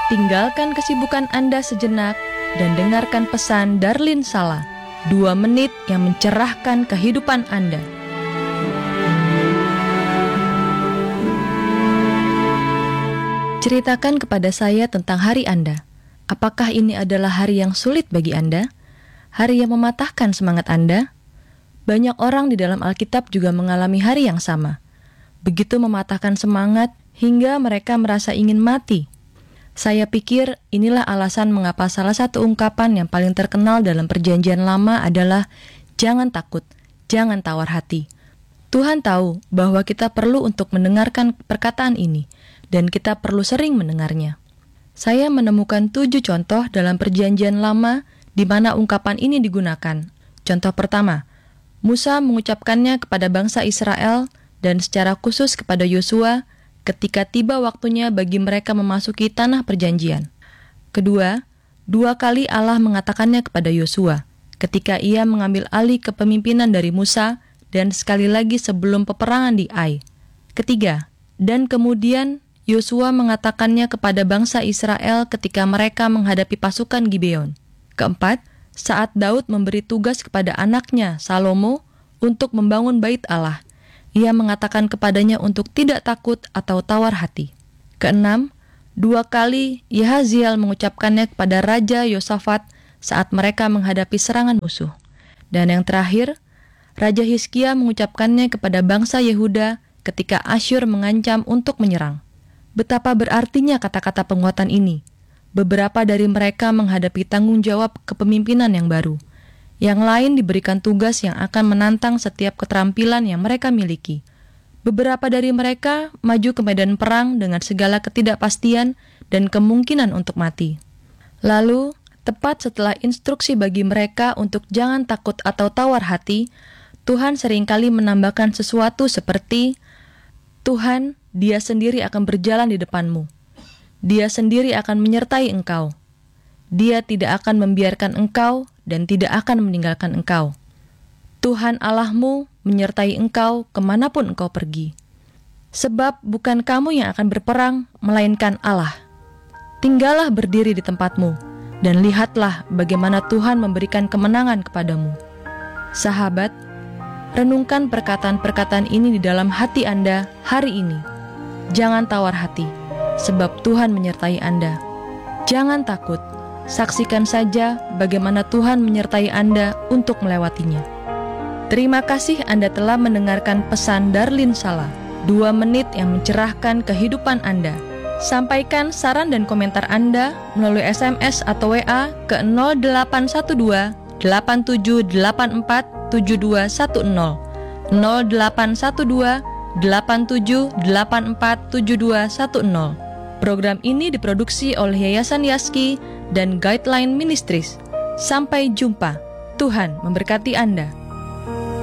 Tinggalkan kesibukan Anda sejenak dan dengarkan pesan Darlin Sala, 2 menit yang mencerahkan kehidupan Anda. Ceritakan kepada saya tentang hari Anda. Apakah ini adalah hari yang sulit bagi Anda? Hari yang mematahkan semangat Anda? Banyak orang di dalam Alkitab juga mengalami hari yang sama. Begitu mematahkan semangat hingga mereka merasa ingin mati. Saya pikir inilah alasan mengapa salah satu ungkapan yang paling terkenal dalam Perjanjian Lama adalah jangan takut, jangan tawar hati. Tuhan tahu bahwa kita perlu untuk mendengarkan perkataan ini, dan kita perlu sering mendengarnya. Saya menemukan 7 contoh dalam Perjanjian Lama di mana ungkapan ini digunakan. Contoh pertama, Musa mengucapkannya kepada bangsa Israel dan secara khusus kepada Yosua ketika tiba waktunya bagi mereka memasuki tanah perjanjian. Kedua, 2 kali Allah mengatakannya kepada Yosua ketika ia mengambil alih kepemimpinan dari Musa dan sekali lagi sebelum peperangan di Ai. Ketiga, dan kemudian Yosua mengatakannya kepada bangsa Israel ketika mereka menghadapi pasukan Gibeon. Keempat, saat Daud memberi tugas kepada anaknya Salomo untuk membangun bait Allah, ia mengatakan kepadanya untuk tidak takut atau tawar hati. Keenam, 2 kali Yahaziel mengucapkannya kepada Raja Yosafat saat mereka menghadapi serangan musuh. Dan yang terakhir, Raja Hizkia mengucapkannya kepada bangsa Yehuda ketika Asyur mengancam untuk menyerang. Betapa berartinya kata-kata penguatan ini. Beberapa dari mereka menghadapi tanggung jawab kepemimpinan yang baru. Yang lain diberikan tugas yang akan menantang setiap keterampilan yang mereka miliki. Beberapa dari mereka maju ke medan perang dengan segala ketidakpastian dan kemungkinan untuk mati. Lalu, tepat setelah instruksi bagi mereka untuk jangan takut atau tawar hati, Tuhan seringkali menambahkan sesuatu seperti, Tuhan, Dia sendiri akan berjalan di depanmu. Dia sendiri akan menyertai engkau. Dia tidak akan membiarkan engkau dan tidak akan meninggalkan engkau. Tuhan Allahmu menyertai engkau kemanapun engkau pergi. Sebab bukan kamu yang akan berperang, melainkan Allah. Tinggallah berdiri di tempatmu, dan lihatlah bagaimana Tuhan memberikan kemenangan kepadamu. Sahabat, renungkan perkataan-perkataan ini di dalam hati Anda hari ini. Jangan tawar hati, sebab Tuhan menyertai Anda. Jangan takut, saksikan saja bagaimana Tuhan menyertai Anda untuk melewatinya. Terima kasih Anda telah mendengarkan pesan Darlin Sala, 2 menit yang mencerahkan kehidupan Anda. Sampaikan saran dan komentar Anda melalui SMS atau WA ke 0812 8784 7210 0812 8784 7210. Program ini diproduksi oleh Yayasan Yaski dan Guideline Ministries. Sampai jumpa. Tuhan memberkati Anda.